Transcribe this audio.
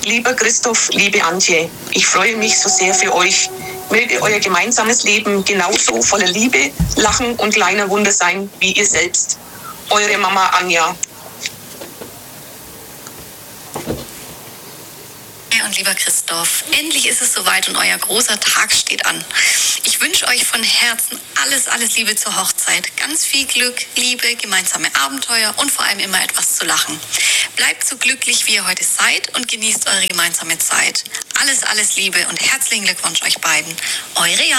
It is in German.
Lieber Christoph, liebe Antje, ich freue mich so sehr für euch. Möge euer gemeinsames Leben genauso voller Liebe, Lachen und kleiner Wunder sein wie ihr selbst. Eure Mama Anja. Und lieber Christoph, endlich ist es soweit und euer großer Tag steht an. Ich wünsche euch von Herzen alles Liebe zur Hochzeit. Ganz viel Glück, Liebe, gemeinsame Abenteuer und vor allem immer etwas zu lachen. Bleibt so glücklich, wie ihr heute seid und genießt eure gemeinsame Zeit. Alles Liebe und herzlichen Glückwunsch euch beiden. Eure Jan.